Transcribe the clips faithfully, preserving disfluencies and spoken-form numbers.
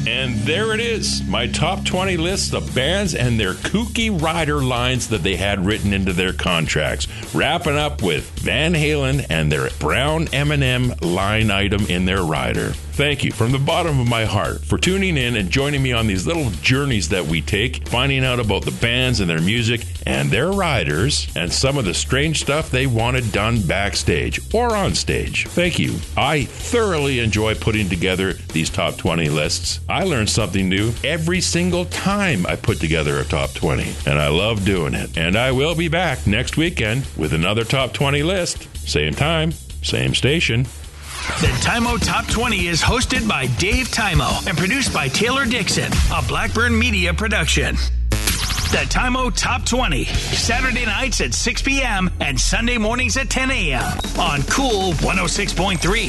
And there it is, my top twenty lists of bands and their kooky rider lines that they had written into their contracts. Wrapping up with Van Halen and their brown M and M line item in their rider. Thank you from the bottom of my heart for tuning in and joining me on these little journeys that we take, finding out about the bands and their music and their riders and some of the strange stuff they wanted done backstage or on stage. Thank you. I thoroughly enjoy putting together these top twenty lists. I learn something new every single time I put together a top twenty, and I love doing it. And I will be back next weekend with another top twenty list. Same time, same station. The Timo Top twenty is hosted by Dave Timo and produced by Taylor Dixon, a Blackburn Media production. The Timo Top twenty, Saturday nights at six p.m. and Sunday mornings at ten a.m. on Cool one oh six point three.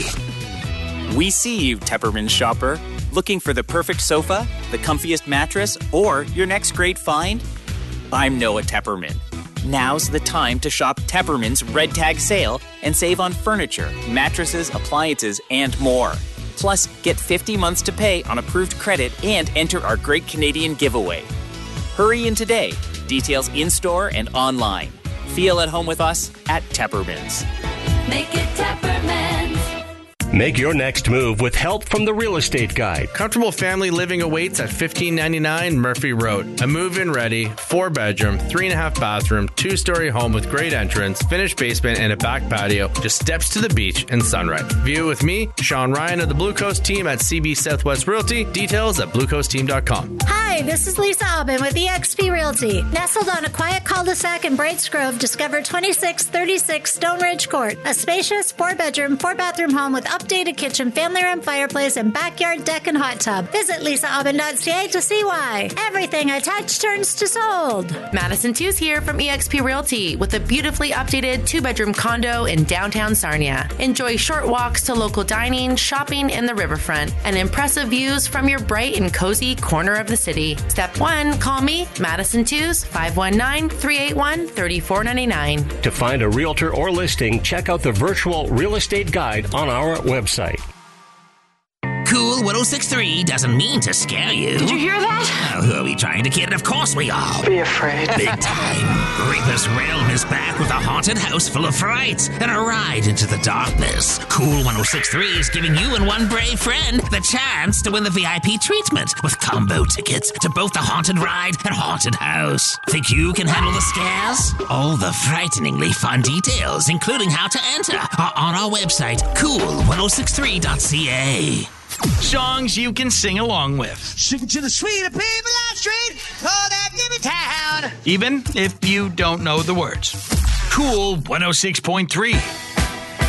We see you, Tepperman shopper. Looking for the perfect sofa, the comfiest mattress, or your next great find? I'm Noah Tepperman. Now's the time to shop Tepperman's Red Tag Sale and save on furniture, mattresses, appliances, and more. Plus, get fifty months to pay on approved credit and enter our Great Canadian Giveaway. Hurry in today. Details in-store and online. Feel at home with us at Tepperman's. Make it Tepperman's. Make your next move with help from the Real Estate Guide. Comfortable family living awaits at fifteen ninety-nine Murphy Road. A move-in ready, four-bedroom, three-and-a-half bathroom, two-story home with great entrance, finished basement, and a back patio. Just steps to the beach and sunrise. View with me, Sean Ryan of the Blue Coast team at C B Southwest Realty. Details at blue coast team dot com. Hi, this is Lisa Aubin with E X P Realty. Nestled on a quiet cul-de-sac in Brights Grove, discover twenty-six thirty-six Stone Ridge Court. A spacious four-bedroom, four-bathroom home with updated kitchen, family room, fireplace, and backyard deck and hot tub. Visit lisa aubin dot c a to see why. Everything I touch turns to sold. Madison Two's here from E X P Realty with a beautifully updated two-bedroom condo in downtown Sarnia. Enjoy short walks to local dining, shopping, and the riverfront, and impressive views from your bright and cozy corner of the city. Step one, call me, Madison Two's, five one nine, three eight one, three four nine nine. To find a realtor or listing, check out the virtual real estate guide on our website. Cool one oh six point three doesn't mean to scare you. Did you hear that? Oh, who are we trying to kid? Of course we are. Be afraid. Big time. Reaper's Realm is back with a haunted house full of frights and a ride into the darkness. Cool one oh six point three is giving you and one brave friend the chance to win the V I P treatment with combo tickets to both the haunted ride and haunted house. Think you can handle the scares? All the frighteningly fun details, including how to enter, are on our website, cool one oh six point three dot c a. Songs you can sing along with. Sing to the sweet people on street, oh, that give me town. Even if you don't know the words. Cool one oh six point three.